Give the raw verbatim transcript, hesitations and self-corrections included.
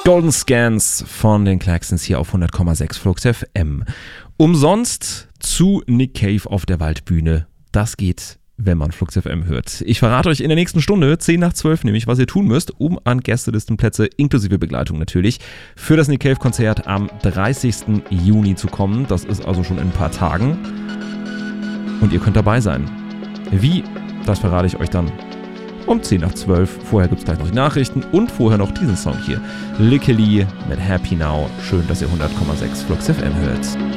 Golden Scans von den Klaxons hier auf hundert Komma sechs Flux F M. Umsonst zu Nick Cave auf der Waldbühne. Das geht, wenn man Flux F M hört. Ich verrate euch in der nächsten Stunde, zehn nach zwölf nämlich, was ihr tun müsst, um an Gästelistenplätze, inklusive Begleitung natürlich, für das Nick Cave Konzert am dreißigsten Juni zu kommen. Das ist also schon in ein paar Tagen. Und ihr könnt dabei sein. Wie? Das verrate ich euch dann um zehn nach zwölf. Vorher gibt es gleich noch die Nachrichten und vorher noch diesen Song hier. Lickily mit Happy Now. Schön, dass ihr hundert Komma sechs Flux F M hört.